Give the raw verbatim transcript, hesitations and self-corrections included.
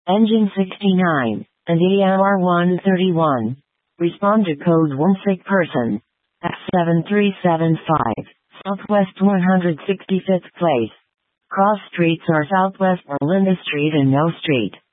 Engine sixty-nine, and E M R one thirty-one. Respond to code one sick person. F seven three seven five, Southwest one hundred sixty-fifth Place. Cross streets are Southwest Melinda Street and No Street.